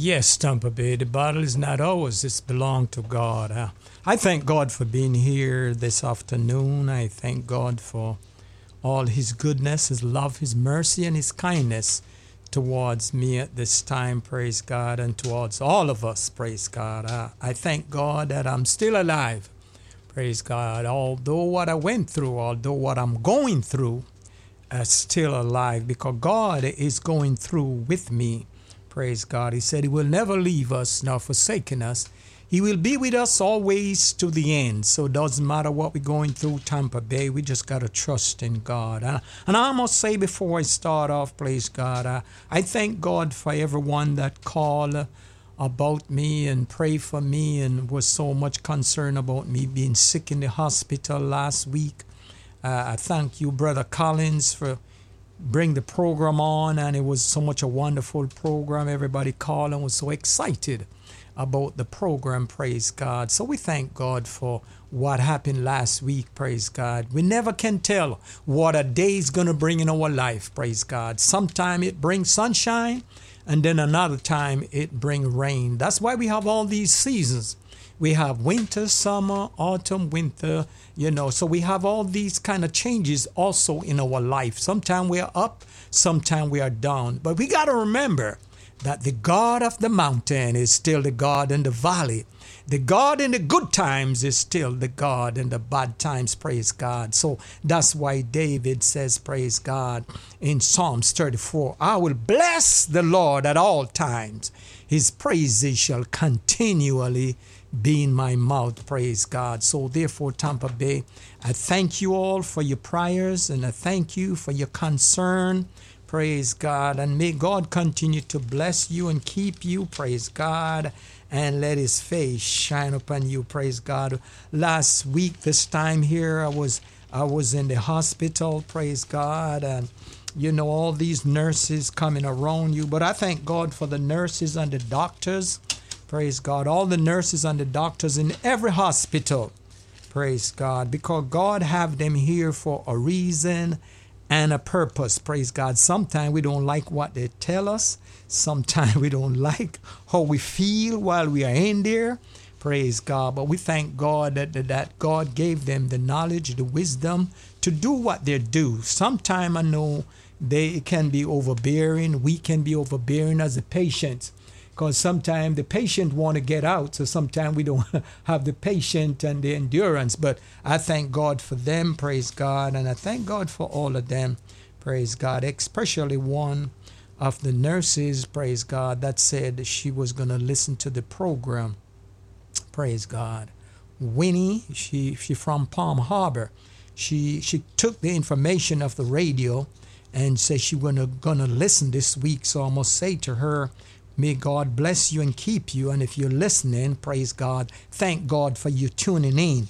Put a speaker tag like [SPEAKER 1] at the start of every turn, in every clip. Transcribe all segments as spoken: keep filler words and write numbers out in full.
[SPEAKER 1] Yes, Tampa Bay, the battle is not ours, it's belonged to God. Uh, I thank God for being here this afternoon. I thank God for all his goodness, his love, his mercy, and his kindness towards me at this time, praise God, and towards all of us, praise God. Uh, I thank God that I'm still alive, praise God. Although what I went through, although what I'm going through, uh, still alive because God is going through with me. Praise God. He said he will never leave us nor forsaken us. He will be with us always to the end. So it doesn't matter what we're going through, Tampa Bay. We just got to trust in God. Uh, and I must say before I start off, praise God, uh, I thank God for everyone that called uh, about me and prayed for me and was so much concerned about me being sick in the hospital last week. Uh, I thank you, Brother Collins, for bring the program on, and it was so much a wonderful program. Everybody called and was so excited about the program, praise God. So we thank God for what happened last week, praise God. We never can tell what a day is going to bring in our life, praise God. Sometime it brings sunshine, and then another time it brings rain. That's why we have all these seasons. We have winter, summer, autumn, winter, you know. So we have all these kind of changes also in our life. Sometimes we are up, sometimes we are down. But we got to remember that the God of the mountain is still the God in the valley. The God in the good times is still the God in the bad times, praise God. So that's why David says, praise God, in Psalms thirty-four, I will bless the Lord at all times. His praises shall continually be in my mouth, praise God. So therefore, Tampa Bay, I thank you all for your prayers, and I thank you for your concern, praise God. And may God continue to bless you and keep you, praise God, and let his face shine upon you, praise God. Last week, this time here, I was I was in the hospital, praise God, and you know, all these nurses coming around you. But I thank God for the nurses and the doctors. Praise God. All the nurses and the doctors in every hospital. Praise God. Because God have them here for a reason and a purpose. Praise God. Sometimes we don't like what they tell us. Sometimes we don't like how we feel while we are in there. Praise God. But we thank God that, that God gave them the knowledge, the wisdom to do what they do. Sometimes I know they can be overbearing. We can be overbearing as a patient. Because sometimes the patient want to get out, so sometimes we don't have the patience and the endurance. But I thank God for them, praise God, and I thank God for all of them, praise God, especially one of the nurses, praise God, that said she was going to listen to the program, praise God. Winnie, she she from Palm Harbor. She she took the information of the radio and said she was going to listen this week, so I must say to her, may God bless you and keep you. And if you're listening, praise God, thank God for you tuning in.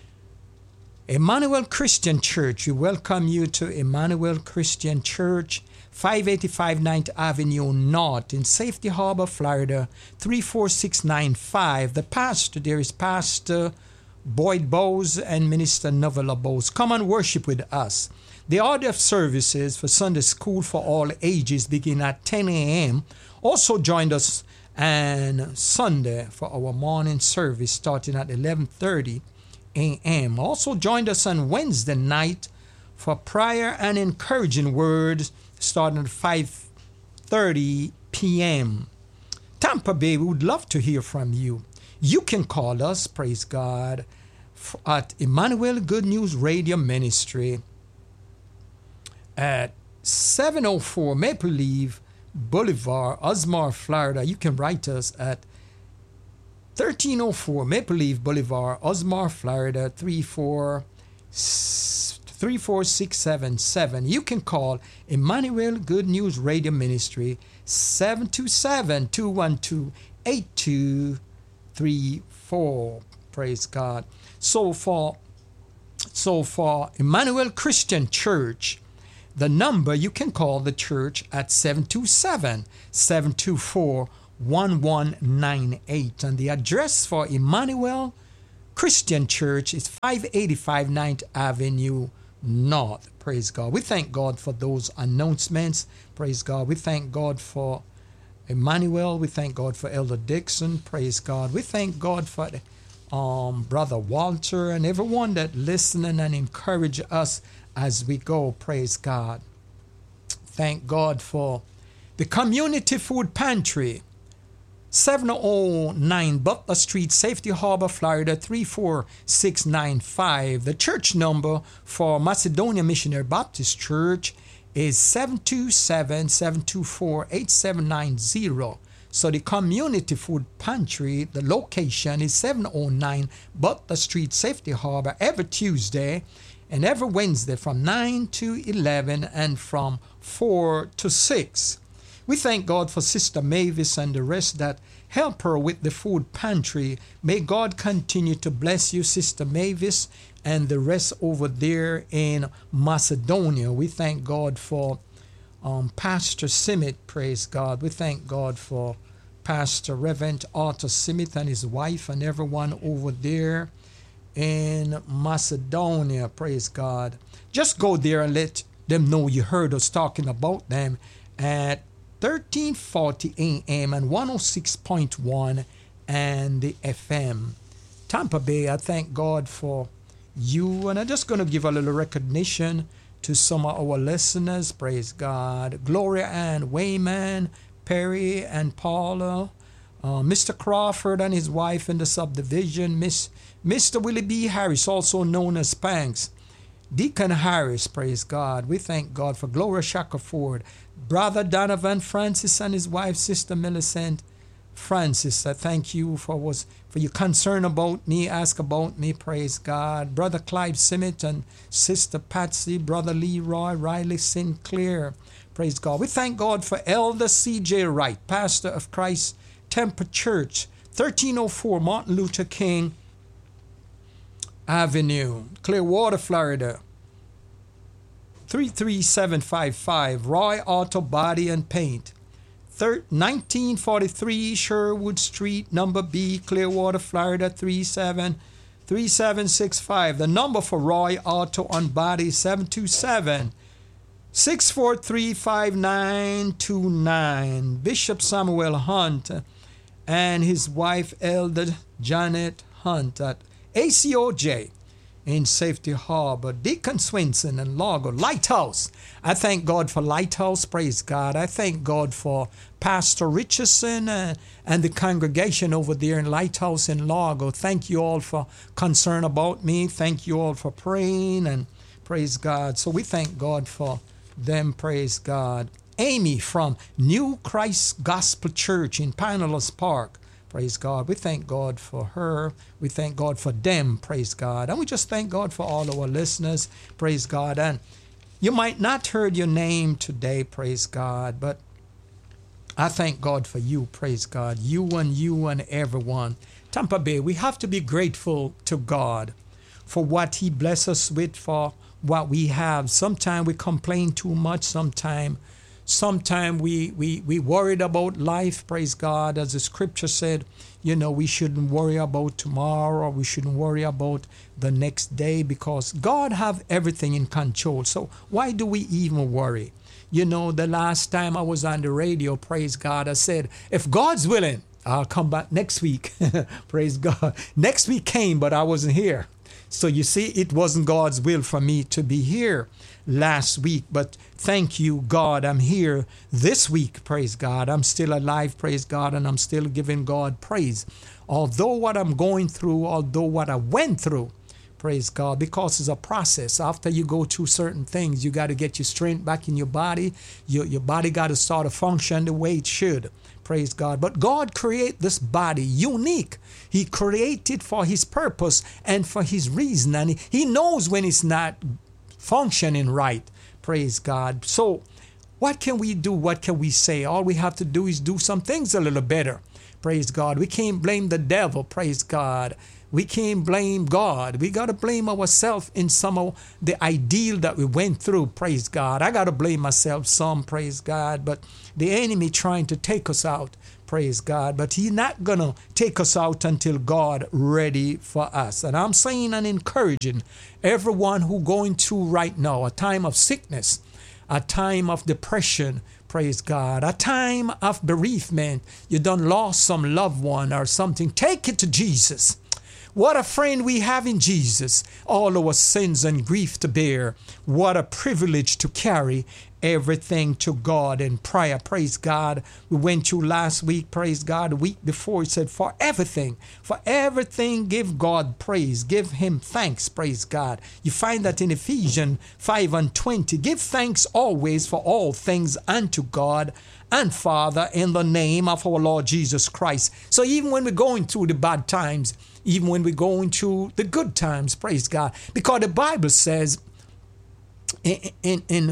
[SPEAKER 1] Emmanuel Christian Church, we welcome you to Emmanuel Christian Church, five eighty-five ninth Avenue North in Safety Harbor, Florida, three four six nine five. The pastor there is Pastor Boyd Bowes and Minister Novella Bowes. Come and worship with us. The order of services for Sunday School for all ages begin at ten a.m. Also joined us on Sunday for our morning service starting at eleven thirty a.m. Also joined us on Wednesday night for prayer and encouraging words starting at five thirty p.m. Tampa Bay, we would love to hear from you. You can call us, praise God, at Emmanuel Good News Radio Ministry at seven oh four Maple Leaf Boulevard, Osmar, Florida. You can write us at thirteen oh four Maple Leaf Boulevard, Osmar, Florida, three four six seven seven. You can call Emmanuel Good News Radio Ministry seven two seven, two one two, eight two three four. Praise God. So for so for Emmanuel Christian Church, the number you can call the church at seven two seven, seven two four, one one nine eight. And the address for Emmanuel Christian Church is five eighty-five ninth Avenue North. Praise God. We thank God for those announcements. Praise God. We thank God for Emmanuel. We thank God for Elder Dixon. Praise God. We thank God for um, Brother Walter and everyone that listening and encourage us as we go. Praise God. Thank God for the Community Food Pantry, seven oh nine Butler Street, Safety Harbor, Florida, three four six nine five. The church number for Macedonia Missionary Baptist Church is seven two seven, seven two four, eight seven nine zero. So the Community Food Pantry, the location is seven oh nine Butler Street, Safety Harbor, every Tuesday and every Wednesday from nine to eleven and from four to six. We thank God for Sister Mavis and the rest that help her with the food pantry. May God continue to bless you, Sister Mavis, and the rest over there in Macedonia. We thank God for um, Pastor Simit, praise God. We thank God for Pastor Reverend Arthur Simit and his wife and everyone over there in Macedonia, praise God. Just go there and let them know you heard us talking about them at thirteen forty A M and one oh six point one and the F M. Tampa Bay, I thank God for you. And I'm just going to give a little recognition to some of our listeners. Praise God. Gloria Ann Wayman, Perry and Paula, uh, Mister Crawford and his wife in the subdivision, Miss Mister Willie B. Harris, also known as Spanks, Deacon Harris, praise God. We thank God for Gloria Shackelford, Brother Donovan Francis and his wife, Sister Millicent Francis. I thank you for was for your concern about me, ask about me, praise God. Brother Clive Simmet and Sister Patsy, Brother Leroy, Riley Sinclair, praise God. We thank God for Elder C J Wright, pastor of Christ Temple Church, thirteen oh four Martin Luther King Avenue, Clearwater, Florida, three three seven five five. Roy Auto Body and Paint, nineteen forty-three Sherwood Street, number B, Clearwater, Florida, three seven three seven six five. The number for Roy Auto and Body, seven two seven, six four three, five nine two nine. Bishop Samuel Hunt and his wife, Elder Janet Hunt, at A C O J in Safety Harbor. Deacon Swinson and Largo Lighthouse. I thank God for Lighthouse, praise God. I thank God for Pastor Richardson uh, and the congregation over there in Lighthouse in Largo. Thank you all for concern about me. Thank you all for praying, and praise God. So we thank God for them, praise God. Amy from New Christ Gospel Church in Pinellas Park, praise God. We thank God for her. We thank God for them, praise God. And we just thank God for all our listeners, praise God. And you might not heard your name today, praise God, but I thank God for you, praise God. You and you and everyone. Tampa Bay, we have to be grateful to God for what He bless us with, for what we have. Sometimes we complain too much, sometimes Sometimes we, we, we worried about life, praise God. As the scripture said, you know, we shouldn't worry about tomorrow, or we shouldn't worry about the next day, because God have everything in control. So why do we even worry? You know, the last time I was on the radio, praise God, I said, if God's willing, I'll come back next week. Praise God. Next week came, but I wasn't here. So you see, it wasn't God's will for me to be here last week, but thank you, God, I'm here this week, praise God. I'm still alive, praise God, and I'm still giving God praise. Although what I'm going through, although what I went through, praise God, because it's a process. After you go through certain things, you got to get your strength back in your body. Your, your body got to start to function the way it should. Praise God. But God created this body unique. He created for His purpose and for His reason. And He, he knows when it's not functioning right. Praise God. So what can we do? What can we say? All we have to do is do some things a little better. Praise God. We can't blame the devil. Praise God. We can't blame God. We got to blame ourselves in some of the ideal that we went through. Praise God. I got to blame myself some. Praise God. But the enemy trying to take us out. Praise God. But He's not going to take us out until God ready for us. And I'm saying and encouraging everyone who going through right now a time of sickness, a time of depression. Praise God. A time of bereavement. You done lost some loved one or something. Take it to Jesus. What a friend we have in Jesus. All our sins and grief to bear. What a privilege to carry everything to God in prayer. Praise God. We went through last week, praise God, a week before, it said, for everything, for everything, give God praise, give him thanks, praise God. You find that in Ephesians five and twenty, give thanks always for all things unto God and Father in the name of our Lord Jesus Christ. So even when we're going through the bad times, even when we're going through the good times, praise God, because the Bible says in, in, in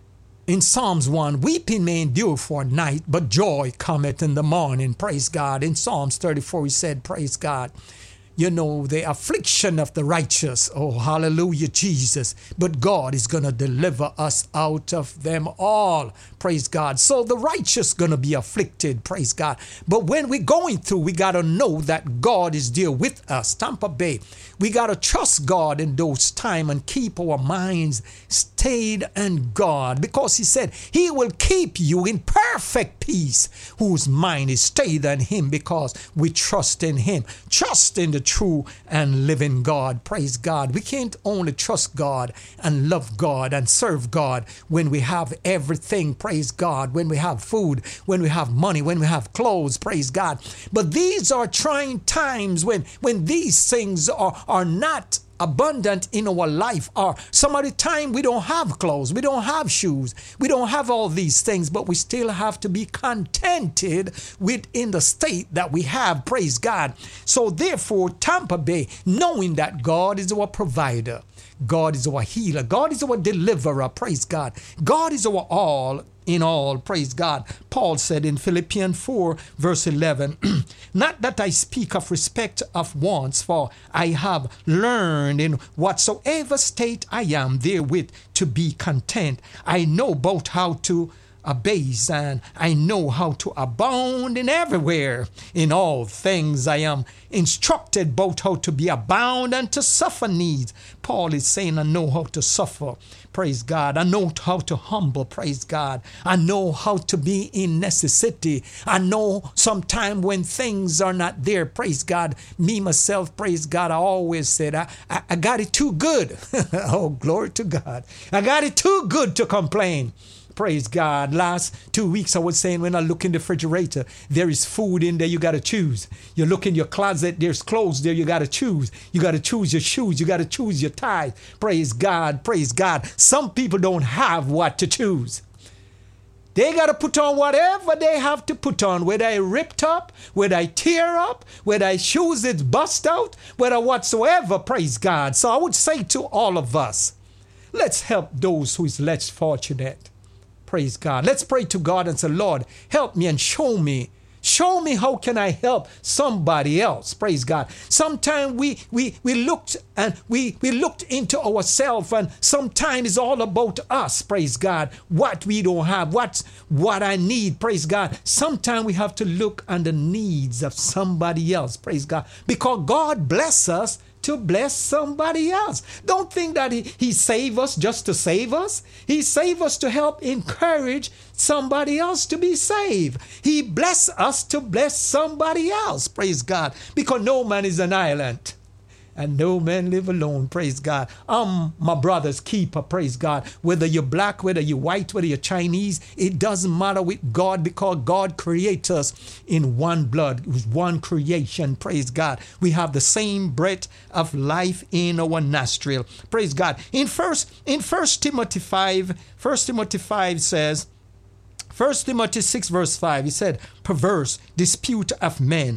[SPEAKER 1] In Psalms one, weeping may endure for a night, but joy cometh in the morning. Praise God. In Psalms thirty-four, he said, praise God. You know, the affliction of the righteous. Oh, hallelujah, Jesus. But God is going to deliver us out of them all. Praise God. So the righteous going to be afflicted. Praise God. But when we're going through, we got to know that God is there with us. Tampa Bay. We got to trust God in those times and keep our minds stayed on God. Because he said he will keep you in perfect peace whose mind is stayed on him because we trust in him. Trust in the true and living God. Praise God. We can't only trust God and love God and serve God when we have everything. Praise God. When we have food, when we have money, when we have clothes. Praise God. But these are trying times when, when these things are, are not abundant in our life, or some of the time we don't have clothes, we don't have shoes, we don't have all these things, but we still have to be contented within the state that we have. Praise God. So therefore, Tampa Bay, knowing that God is our provider, God is our healer, God is our deliverer, praise God, God is our all in all, praise God. Paul said in Philippians four verse eleven, not that I speak of respect of wants, for I have learned in whatsoever state I am therewith to be content. I know both how to abase, and I know how to abound in everywhere. In all things I am instructed both how to be abound and to suffer needs. Paul is saying, I know how to suffer. Praise God. I know how to humble. Praise God. I know how to be in necessity. I know sometime when things are not there. Praise God. Me, myself, praise God, I always said, I, I, I got it too good. Oh, glory to God. I got it too good to complain. Praise God. Last two weeks I was saying, when I look in the refrigerator, there is food in there, you got to choose. You look in your closet, there's clothes there, you got to choose. You got to choose your shoes, you got to choose your tie. Praise God, praise God. Some people don't have what to choose. They got to put on whatever they have to put on, whether I ripped up, whether I tear up, whether I shoes it's bust out, whether whatsoever, praise God. So I would say to all of us, let's help those who is less fortunate. Praise God. Let's pray to God and say, Lord, help me and show me. Show me how can I help somebody else. Praise God. Sometimes we we we looked and we we looked into ourselves, and sometimes it's all about us. Praise God. What we don't have, what's what I need. Praise God. Sometimes we have to look on the needs of somebody else. Praise God. Because God bless us to bless somebody else. Don't think that he, he saved us just to save us. He saved us to help encourage somebody else to be saved. He blessed us to bless somebody else. Praise God. Because no man is an island, and no man live alone. Praise God. I'm my brother's keeper. Praise God. Whether you're black, whether you're white, whether you're Chinese, it doesn't matter with God, because God creates us in one blood, one creation. Praise God. We have the same breath of life in our nostril. Praise God. In first in First Timothy five, First Timothy five says, First Timothy six verse five, he said, perverse dispute of men,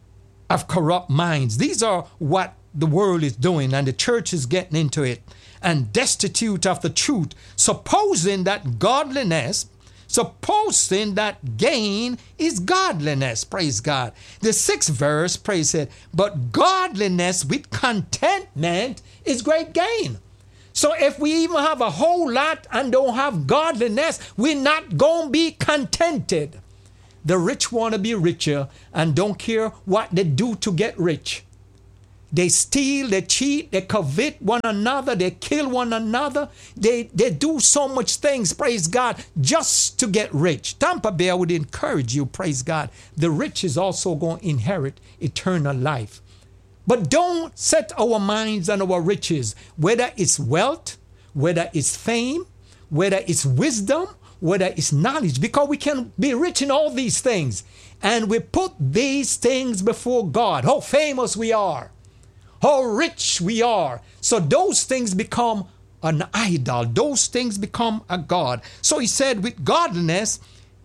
[SPEAKER 1] of corrupt minds. These are what the world is doing, and the church is getting into it, and destitute of the truth, supposing that godliness, supposing that gain is godliness. Praise God. The sixth verse, praise it, but godliness with contentment is great gain. So if we even have a whole lot and don't have godliness, we're not going to be contented. The rich want to be richer and don't care what they do to get rich. They steal, they cheat, they covet one another, they kill one another. They, they do so much things, praise God, just to get rich. Tampa Bay, I would encourage you, praise God. The rich is also going to inherit eternal life. But don't set our minds on our riches, whether it's wealth, whether it's fame, whether it's wisdom, whether it's knowledge, because we can be rich in all these things. And we put these things before God. How famous we are. How rich we are. So those things become an idol. Those things become a god. So he said, with godliness,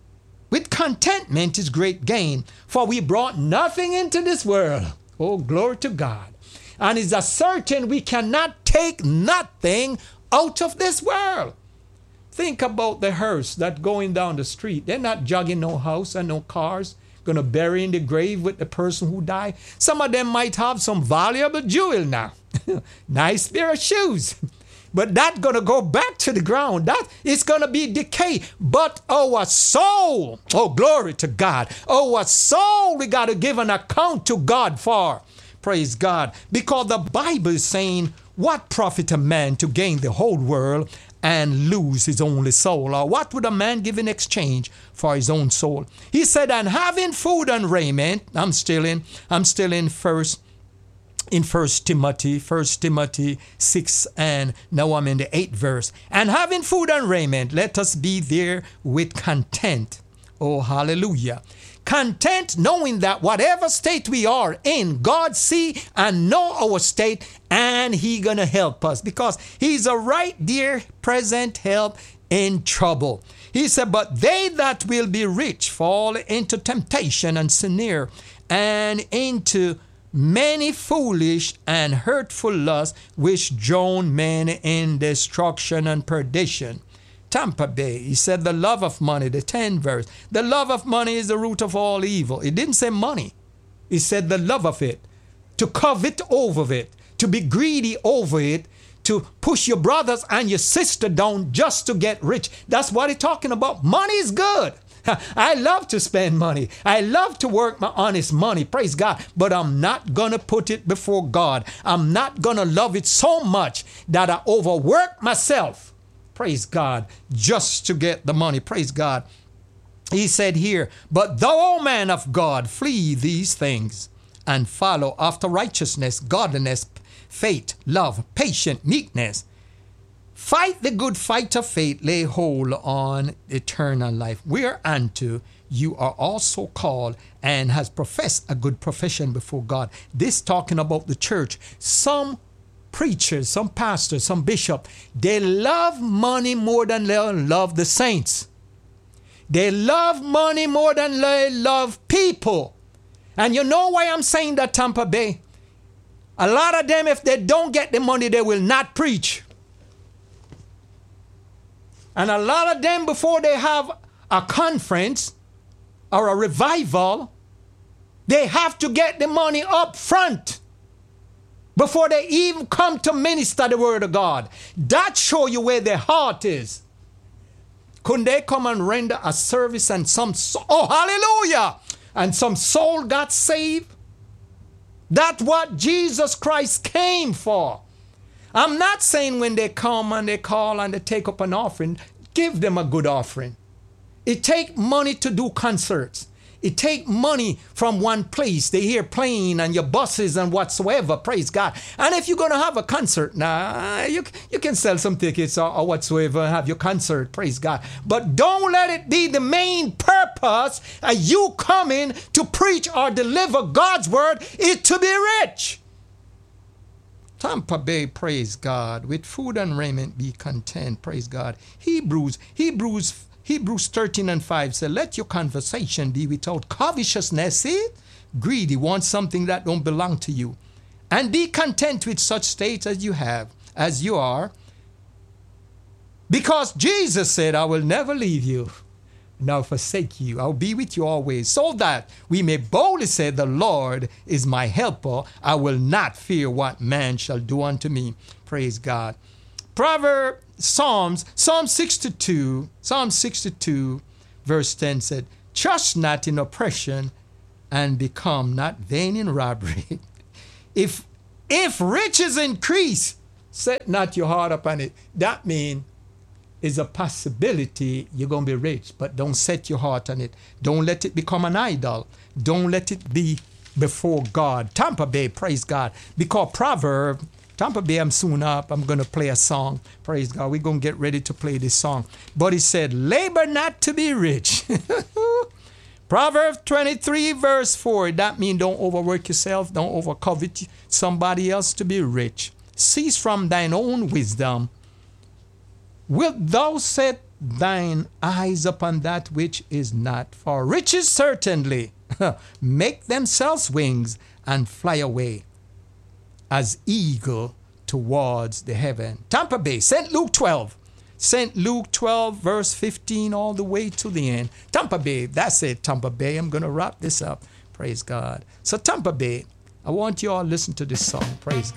[SPEAKER 1] with contentment is great gain. For we brought nothing into this world. Oh, glory to God. And it's a certain we cannot take nothing out of this world. Think about the hearse that going down the street. They're not jogging no house and no cars. Going to bury in the grave with the person who died. Some of them might have some valuable jewel now. Nice pair of shoes. But that's going to go back to the ground. That is going to be decay. But our soul, oh, glory to God. Our soul, we got to give an account to God for. Praise God. Because the Bible is saying, what profit a man to gain the whole world and lose his only soul? Or what would a man give in exchange for his own soul? He said, and having food and raiment, I'm still in, I'm still in first, in First Timothy, First Timothy six, and now I'm in the eighth verse. And having food and raiment, let us be there with content. Oh, hallelujah. Content knowing that whatever state we are in, God see and know our state, and he gonna help us because he's a right dear present help in trouble. He said, but they that will be rich fall into temptation and snare and into many foolish and hurtful lusts which drown men in destruction and perdition. Tampa Bay, he said the love of money, the tenth verse. The love of money is the root of all evil. It didn't say money. It said the love of it. To covet over it. To be greedy over it. To push your brothers and your sister down just to get rich. That's what he's talking about. Money is good. I love to spend money. I love to work my honest money. Praise God. But I'm not going to put it before God. I'm not going to love it so much that I overwork myself. Praise God, just to get the money. Praise God. He said here, but thou, O man of God, flee these things and follow after righteousness, godliness, faith, love, patience, meekness. Fight the good fight of faith, lay hold on eternal life, whereunto you are also called and has professed a good profession before God. This talking about the church. Some preachers, some pastors, some bishops, they love money more than they love the saints. They love money more than they love people. And you know why I'm saying that, Tampa Bay? A lot of them, if they don't get the money, they will not preach. And a lot of them, before they have a conference or a revival, they have to get the money up front before they even come to minister the word of God. That show you where their heart is. Couldn't they come and render a service and some, so- oh, hallelujah, and some soul got saved? That's what Jesus Christ came for. I'm not saying when they come and they call and they take up an offering, give them a good offering. It takes money to do concerts. It take money from one place. They hear playing and your buses and whatsoever. Praise God. And if you're going to have a concert, now you, you can sell some tickets or, or whatsoever and have your concert. Praise God. But don't let it be the main purpose of you coming to preach or deliver God's word is to be rich. Tampa Bay, praise God. With food and raiment be content. Praise God. Hebrews, Hebrews Hebrews thirteen and five said, let your conversation be without covetousness. See? Greedy, want something that don't belong to you. And be content with such state as you have, as you are. Because Jesus said, I will never leave you, nor forsake you. I'll be with you always, so that we may boldly say, the Lord is my helper. I will not fear what man shall do unto me. Praise God. Proverbs, Psalms, Psalm sixty-two, Psalm sixty-two, verse ten said, trust not in oppression and become not vain in robbery. If If riches increase, set not your heart upon it. That means is a possibility you're going to be rich, but don't set your heart on it. Don't let it become an idol. Don't let it be before God. Tampa Bay, praise God. Because Proverb, Tampa Bay, I'm soon up. I'm going to play a song. Praise God. We're going to get ready to play this song. But he said, labor not to be rich. Proverbs twenty-three, verse four. That means don't overwork yourself. Don't overcovet somebody else to be rich. Cease from thine own wisdom. Wilt thou set thine eyes upon that which is not? For riches certainly make themselves wings and fly away as eagle towards the heaven. Tampa Bay, Saint Luke twelve. Saint Luke twelve, verse fifteen, all the way to the end. Tampa Bay, that's it, Tampa Bay. I'm going to wrap this up. Praise God. So Tampa Bay, I want you all to listen to this song. Praise God.